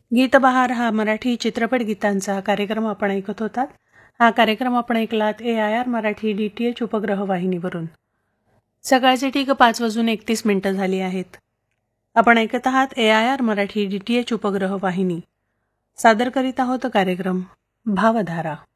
गीतबहार हा मराठी चित्रपट गीतांचा कार्यक्रम आपण ऐकत होतात. हा कार्यक्रम आपण ऐकलात AIR मराठी DTH उपग्रह वाहिनीवरून. सकाळचे ठीक 5:31 झाली आहेत. आपण ऐकत आहात AIR मराठी DTH उपग्रह वाहिनी. सादर करीत आहोत कार्यक्रम भावधारा.